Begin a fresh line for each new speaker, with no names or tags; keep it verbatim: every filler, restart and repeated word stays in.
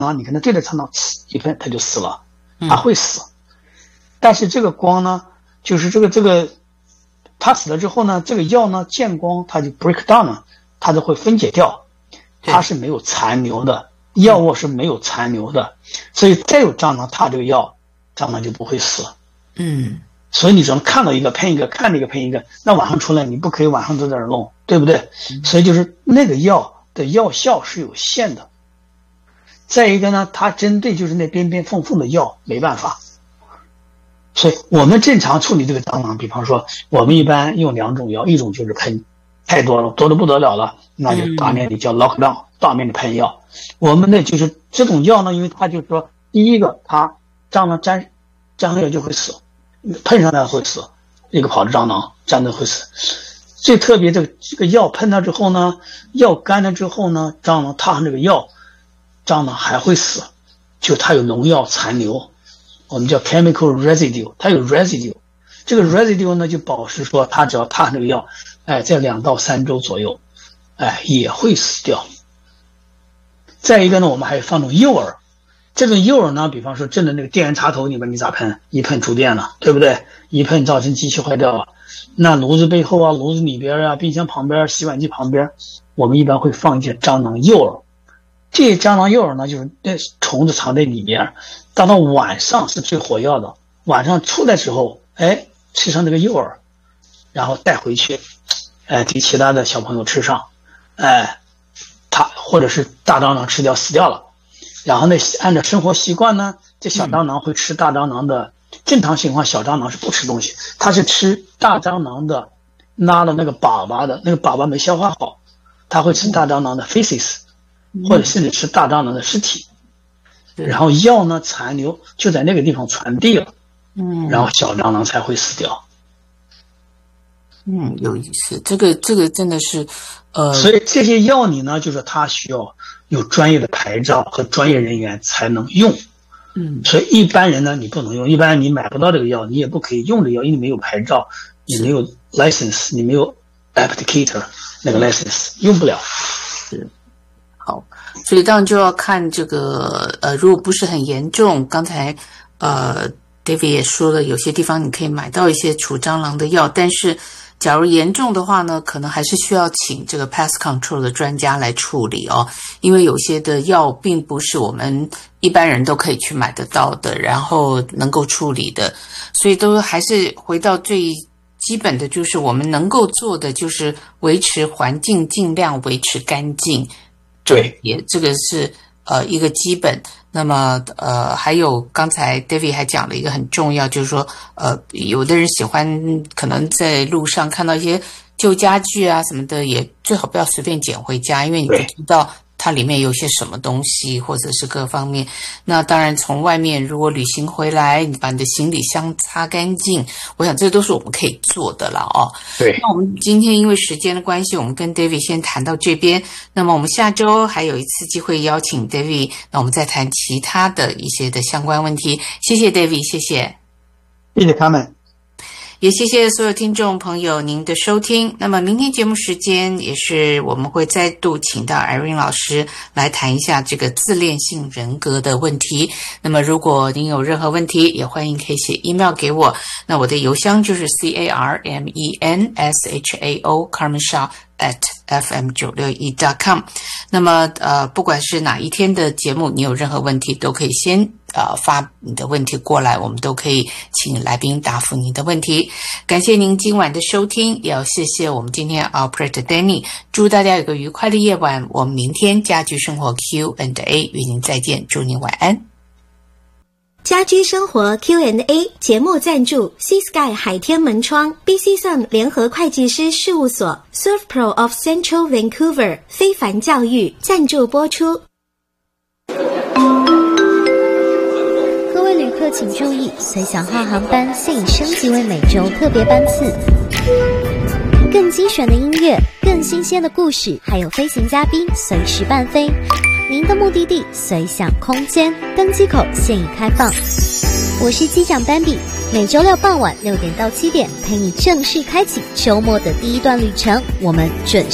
囊，你可能对着蟑螂一喷，它就死了，它会死。但是这个光呢，就是这个这个，它死了之后呢，这个药呢见光它就 break down 了，它就会分解掉，它是没有残留的，药物是没有残留的，所以再有蟑螂踏这个药，蟑螂就不会死。
嗯。
所以你只能看到一个喷一个，看到一个喷一个，那晚上出来你不可以晚上都在这弄，对不对？所以就是那个药的药效是有限的。再一个呢，它针对就是那边边缝缝的药没办法。所以我们正常处理这个蟑螂，比方说我们一般用两种药，一种就是喷，太多了，多得不得了了，那就大面积叫 lockdown， 大面积喷药。我们呢就是这种药呢，因为它就是说，第一个它蟑螂沾沾上药就会死。喷上来会死，一个跑的蟑螂沾的会死。最特别这个这个药喷它之后呢，药干了之后呢，蟑螂踏上这个药，蟑螂还会死，就它有农药残留，我们叫 chemical residue， 它有 residue， 这个 residue 呢就保持说它只要踏上这个药，哎，在两到三周左右，哎也会死掉。再一个呢，我们还放种诱饵。这种诱饵呢，比方说正的那个电源插头里面你咋喷？一喷触电了，对不对？一喷造成机器坏掉了。那炉子背后啊，炉子里边啊，冰箱旁边，洗碗机旁边，我们一般会放一些蟑螂诱饵。这些蟑螂诱饵呢，就是那虫子藏在里面，到到晚上是最火药的。晚上出来之后，哎，吃上这个诱饵，然后带回去，哎，给其他的小朋友吃上，哎，它或者是大蟑螂吃掉死掉了。然后呢，按照生活习惯呢，这小蟑螂会吃大蟑螂的。正常情况，小蟑螂是不吃东西，它是吃大蟑螂的拉的那个粑粑的，那个粑粑没消化好，它会吃大蟑螂的 feces， 或者甚至吃大蟑螂的尸体。然后药呢残留就在那个地方传递了，嗯，然后小蟑螂才会死掉。
嗯，有意思，这个这个真的是，呃，
所以这些药理呢，就是它需要有专业的牌照和专业人员才能用。嗯，所以一般人呢，你不能用，一般人你买不到这个药，你也不可以用这个药，因为你没有牌照，你没有 license， 你没有 applicator 那个 license， 用不了。
是，好，所以当然就要看这个，呃，如果不是很严重，刚才呃 David 也说了，有些地方你可以买到一些除蟑螂的药，但是假如严重的话呢，可能还是需要请这个 pest control 的专家来处理哦，因为有些的药并不是我们一般人都可以去买得到的，然后能够处理的，所以都还是回到最基本的，就是我们能够做的就是维持环境，尽量维持干净。
对，
也这个是呃一个基本。那么呃还有刚才 David 还讲了一个很重要，就是说呃有的人喜欢可能在路上看到一些旧家具啊什么的，也最好不要随便捡回家，因为你不知道它里面有些什么东西，或者是各方面。那当然从外面如果旅行回来，你把你的行李箱擦干净，我想这都是我们可以做的了哦。
对。
那我们今天因为时间的关系，我们跟 David 先谈到这边。那么我们下周还有一次机会邀请 David， 那我们再谈其他的一些的相关问题。谢谢 David， 谢谢。
谢谢他们。
也谢谢所有听众朋友您的收听。那么明天节目时间也是我们会再度请到 Irene 老师来谈一下这个自恋性人格的问题。那么如果您有任何问题，也欢迎可以写 email 给我。那我的邮箱就是 C A R M E N S H A O Carmen Shaw at F M 九六一 dot com。 那么呃，不管是哪一天的节目，你有任何问题都可以先呃发你的问题过来，我们都可以请来宾答复您的问题。感谢您今晚的收听，也要谢谢我们今天 Operator Danny。 祝大家有个愉快的夜晚，我们明天家居生活 Q and A 与您再见，祝您晚安。
家居生活 Q and A 节目赞助 Seasky 海天门窗 B C Sun 联合会计师事务所 ServPro of Central Vancouver 非凡教育赞助播出。
各位旅客请注意，随想号航班现已升级为每周特别班次，更精选的音乐，更新鲜的故事，还有飞行嘉宾随时伴飞。您的目的地随想空间，登机口现已开放。我是机长斑比，每周六傍晚六点到七点陪你正式开启周末的第一段旅程，我们准